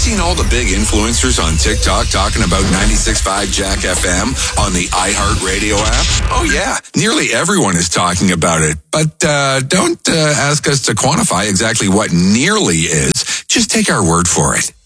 seen all the big influencers on TikTok talking about 96.5 Jack FM on the iHeartRadio app? Oh yeah, nearly everyone is talking about it. But don't ask us to quantify exactly what nearly is. Just take our word for it.